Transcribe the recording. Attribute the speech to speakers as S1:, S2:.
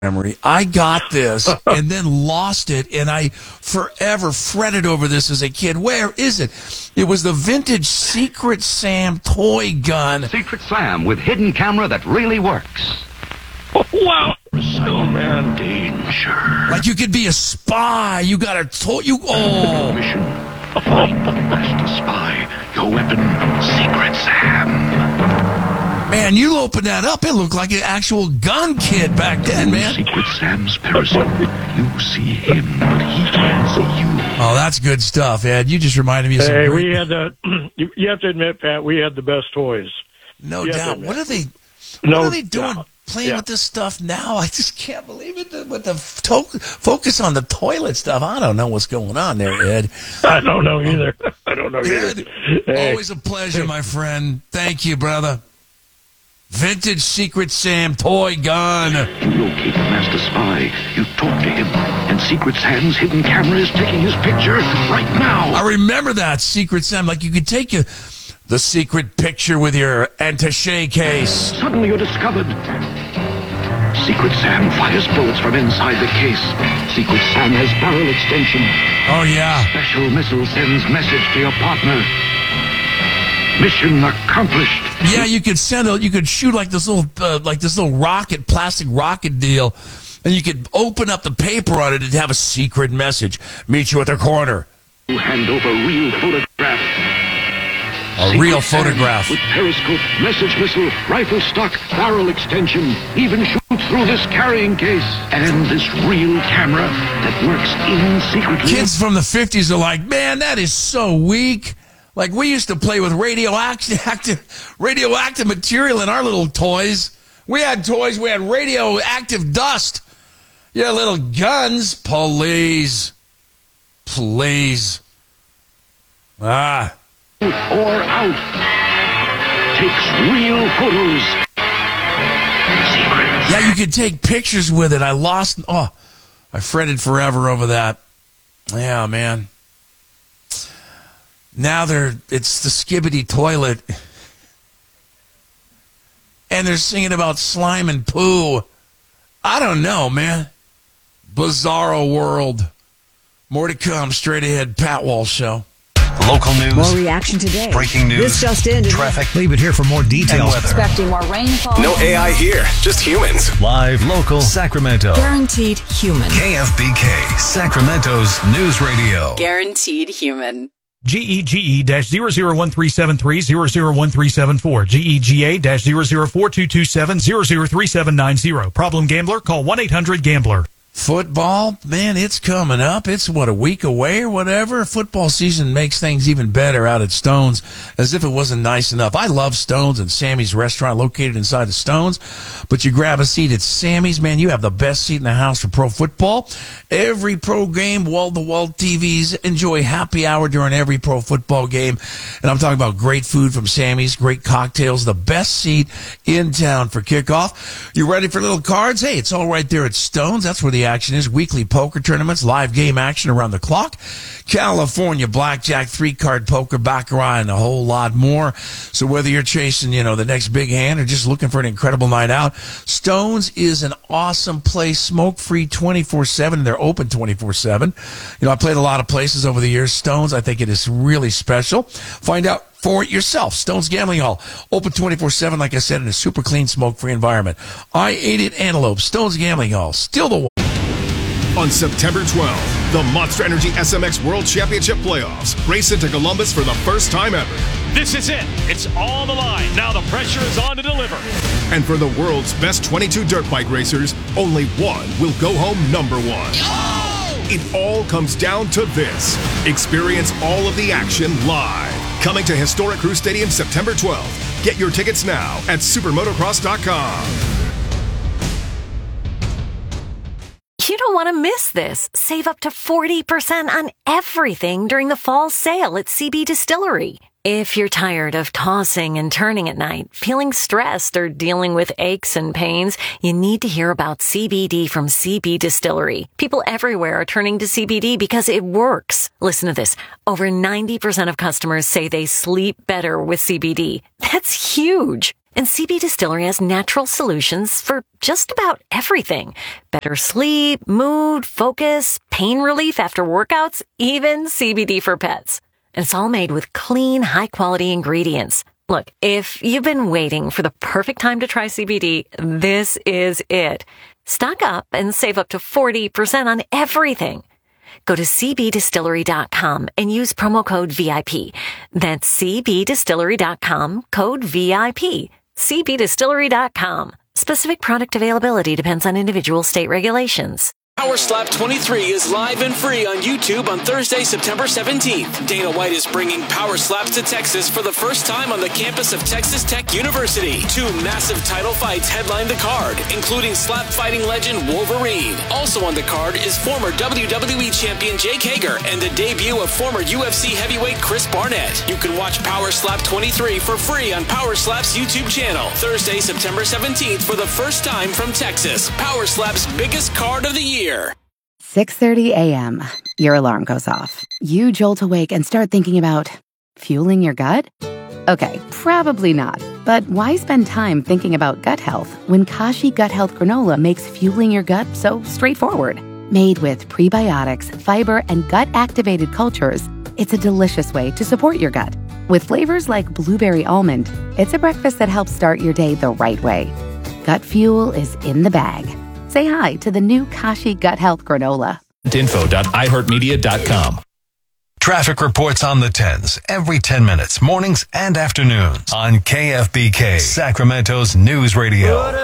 S1: memory. I got this and then lost it, and I forever fretted over this as a kid. Where is it? It was the vintage Secret Sam toy gun.
S2: Secret Sam with hidden camera that really works.
S3: Wow. Oh, man. Danger.
S1: Like you could be a spy. You got a toy.
S2: Mission. Find the master spy. Your weapon, Secret Sam.
S1: Man, you open that up, it looked like an actual gun kit back then, man.
S2: Secret Sam's periscope. You see him, but he can't see you.
S1: Oh, that's good stuff, Ed. You just reminded me of some.
S3: Hey, we had the. You have to admit, Pat, we had the best toys.
S1: No doubt. What are they?
S3: No
S1: what are they doing?
S3: doubt.
S1: Playing with this stuff now? I just can't believe it. With the focus on the toilet stuff, I don't know what's going on there, Ed.
S3: I don't know either. I don't know
S1: Ed,
S3: either. Hey.
S1: always a pleasure, my friend. Thank you, brother. Vintage Secret Sam toy gun.
S2: You locate the master spy. You talk to him, and Secret Sam's hidden camera is taking his picture right now.
S1: I remember that, Secret Sam. Like you could take the secret picture with your attaché case.
S2: Suddenly you're discovered. Secret Sam fires bullets from inside the case. Secret Sam has barrel extension.
S1: Oh, yeah.
S2: Special missile sends message to your partner. Mission accomplished.
S1: Yeah, you could shoot like this little rocket, plastic rocket deal, and you could open up the paper on it and have a secret message. Meet you at the corner.
S2: You hand over real photograph.
S1: A real photograph.
S2: With periscope, message missile, rifle stock, barrel extension, even shoots through this carrying case. And this real camera that works in secretly.
S1: Kids from the 50s are like, man, that is so weak. Like, we used to play with radioactive material in our little toys. We had toys, we had radioactive dust. Yeah, little guns. Please. Ah.
S2: Or out. Takes real photos. Secrets.
S1: Yeah, you could take pictures with it. I fretted forever over that. Yeah, man. Now it's the Skibbity toilet. And they're singing about slime and poo. I don't know, man. Bizarro world. More to come. Straight ahead, Pat Walsh Show.
S4: Local news.
S5: More reaction today.
S4: Breaking news.
S5: This just in.
S4: Traffic.
S6: Leave it here for more details.
S5: Expecting more rainfall.
S7: No AI here, just humans.
S4: Live, local, Sacramento.
S5: Guaranteed human.
S4: KFBK, Sacramento's news radio.
S5: Guaranteed human.
S6: GEGE-001373-001374. GEGA-004227-003790. Problem gambler? Call 1-800-GAMBLER.
S1: Football, man, it's coming up. It's, a week away or whatever. Football season makes things even better out at Stone's, as if it wasn't nice enough. I love Stone's and Sammy's restaurant located inside of Stone's, but you grab a seat at Sammy's, man, you have the best seat in the house for pro football. Every pro game, wall-to-wall TVs, enjoy happy hour during every pro football game. And I'm talking about great food from Sammy's, great cocktails, the best seat in town for kickoff. You ready for little cards? Hey, it's all right there at Stone's. That's where the action is. Weekly poker tournaments, live game action around the clock, California blackjack, 3-card poker, baccarat, and a whole lot more. So whether you're chasing, the next big hand or just looking for an incredible night out, Stone's is an awesome place. Smoke-free 24/7. They're open 24/7. I played a lot of places over the years. Stone's, I think it is really special. Find out for it yourself. Stone's Gambling Hall, open 24/7, like I said, in a super clean, smoke-free environment. I-80 at Antelope, Stone's Gambling Hall, still the one.
S8: On September 12th, the Monster Energy SMX World Championship Playoffs race into Columbus for the first time ever.
S9: This is it. It's on the line. Now the pressure is on to deliver.
S8: And for the world's best 22 dirt bike racers, only one will go home number one.
S9: Oh!
S8: It all comes down to this. Experience all of the action live. Coming to Historic Crew Stadium September 12th. Get your tickets now at supermotocross.com.
S10: You don't want to miss this. Save up to 40% on everything during the fall sale at CB Distillery. If you're tired of tossing and turning at night, feeling stressed, or dealing with aches and pains, you need to hear about CBD from CB Distillery. People everywhere are turning to CBD because it works. Listen to this. Over 90% of customers say they sleep better with CBD. That's huge. And CB Distillery has natural solutions for just about everything. Better sleep, mood, focus, pain relief after workouts, even CBD for pets. And it's all made with clean, high-quality ingredients. Look, if you've been waiting for the perfect time to try CBD, this is it. Stock up and save up to 40% on everything. Go to cbdistillery.com and use promo code VIP. That's cbdistillery.com, code VIP. cbdistillery.com. Specific product availability depends on individual state regulations.
S11: Power Slap 23 is live and free on YouTube on Thursday, September 17th. Dana White is bringing Power Slaps to Texas for the first time on the campus of Texas Tech University. 2 massive title fights headline the card, including slap fighting legend Wolverine. Also on the card is former WWE champion Jake Hager and the debut of former UFC heavyweight Chris Barnett. You can watch Power Slap 23 for free on Power Slap's YouTube channel. Thursday, September 17th for the first time from Texas. Power Slap's biggest card of the year.
S12: 6:30 a.m. Your alarm goes off. You jolt awake and start thinking about fueling your gut? Okay, probably not. But why spend time thinking about gut health when Kashi Gut Health Granola makes fueling your gut so straightforward? Made with prebiotics, fiber, and gut-activated cultures, it's a delicious way to support your gut. With flavors like blueberry almond, it's a breakfast that helps start your day the right way. Gut fuel is in the bag. Say hi to the new Kashi Gut Health Granola.
S4: Info.iHeartMedia.com. Traffic reports on the 10s every 10 minutes, mornings and afternoons on KFBK, Sacramento's news radio.